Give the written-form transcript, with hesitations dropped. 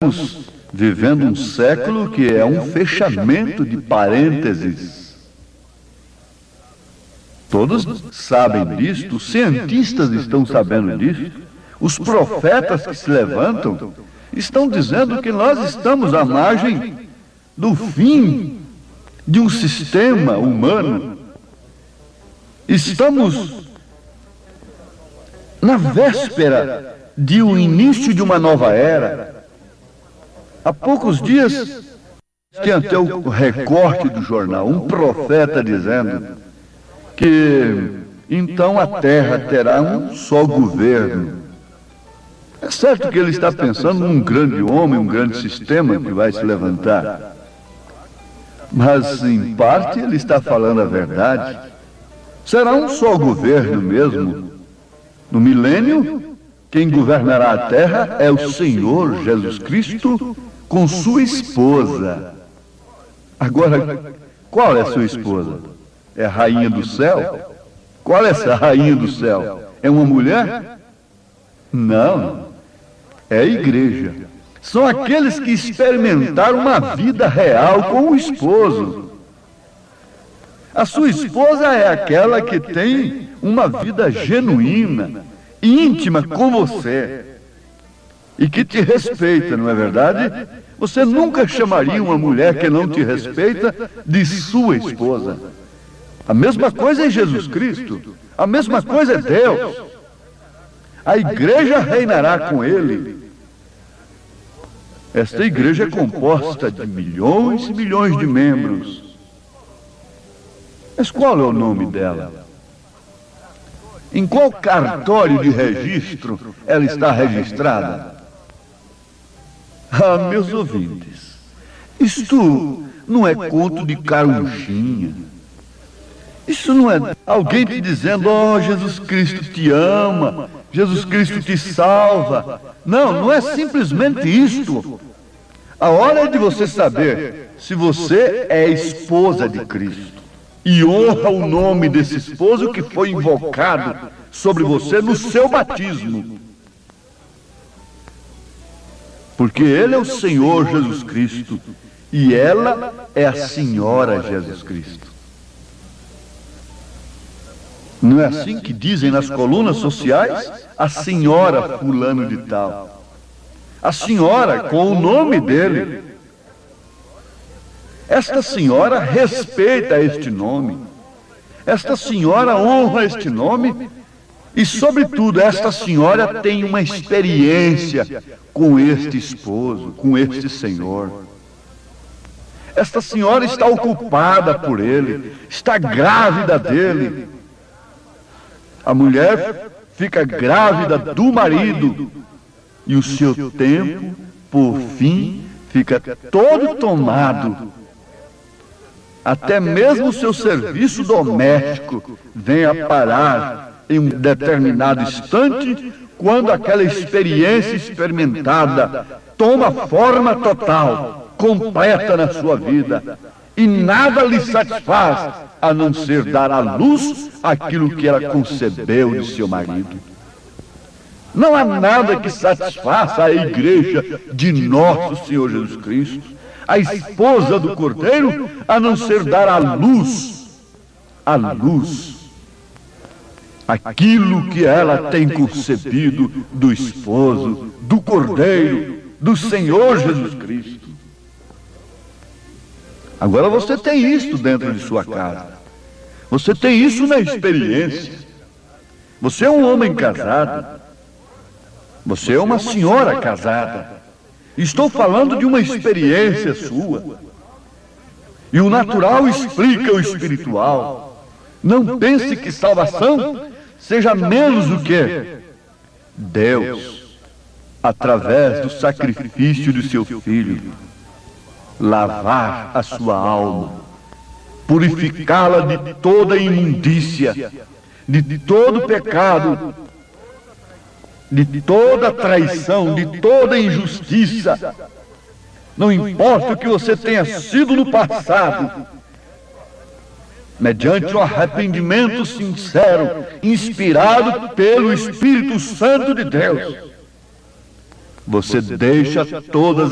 Estamos vivendo um século que é um fechamento de parênteses. Todos sabem disto, os cientistas estão sabendo disso, os profetas que se levantam estão dizendo que nós estamos à margem do fim de um sistema humano. Estamos na véspera de um início de uma nova era. Há poucos dias, tinha até o recorte do jornal, um profeta dizendo que então a terra terá um só governo. É certo que ele está pensando num grande homem, um grande sistema que vai se levantar. Mas, em parte, ele está falando a verdade. Será um só governo mesmo. No milênio, quem governará a terra é o Senhor Jesus Cristo com sua esposa. Agora, qual é a sua esposa? É a rainha do céu? Qual é essa rainha do céu? É uma mulher? Não, é a igreja. São aqueles que experimentaram uma vida real com o esposo. A sua esposa é aquela que tem uma vida genuína, íntima com você e que te respeita, não é verdade? Você nunca chamaria uma mulher que não te respeita de sua esposa. A mesma coisa é Jesus Cristo, a mesma coisa é Deus. A igreja reinará com ele. Esta igreja é composta de milhões e milhões de membros. Mas qual é o nome dela? Em qual cartório de registro ela está registrada? Ah, meus ouvintes, isto não é conto de carochinha. Isso não é alguém te dizendo, oh, Jesus Cristo te ama, Jesus Cristo te salva. Não, não é simplesmente isto. A hora é de você saber se você é esposa de Cristo e honra o nome desse esposo que foi invocado sobre você no seu batismo. Porque ele é o Senhor Jesus Cristo e ela é a Senhora Jesus Cristo. Não é assim que dizem nas colunas sociais? A senhora fulano de tal. A senhora com o nome dele. Esta senhora respeita este nome. Esta senhora honra este nome. E, sobretudo, esta senhora tem uma experiência com este esposo, com este Senhor. Esta senhora está ocupada por ele, está grávida dele. A mulher fica grávida do marido e o seu tempo, por fim, fica todo tomado. Até mesmo o seu serviço doméstico vem a parar em um determinado instante, quando aquela experiência experimentada toma forma total, completa na sua vida. E nada lhe satisfaz a não ser dar à luz aquilo que ela concebeu de seu marido. Não há nada que satisfaça a igreja de nosso Senhor Jesus Cristo, a esposa do Cordeiro, a não ser dar à luz, aquilo que ela tem concebido do esposo, do Cordeiro, do Senhor Jesus Cristo. Agora você tem isso dentro de sua casa. Você tem isso na experiência. Você é um homem casado. Você é uma senhora casada. Estou falando de uma experiência sua. E o natural explica o espiritual. Não pense que salvação seja menos do que Deus, através do sacrifício de seu Filho, lavar a sua alma, purificá-la de toda imundícia, de todo pecado, de toda traição, de toda injustiça. Não importa o que você tenha sido no passado, mediante o arrependimento sincero, inspirado pelo Espírito Santo de Deus, você deixa todas